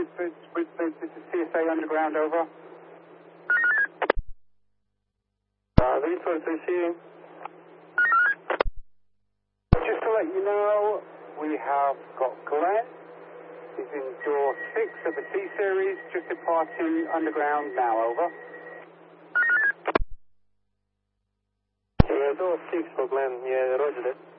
Bridgebridge, this is CSA Underground, over. Visual receiving. Just to let you know, we have got Glenn. He's in door 6 of the T-Series, just departing Underground now, over. Yeah, door 6 for Glenn, yeah, roger that.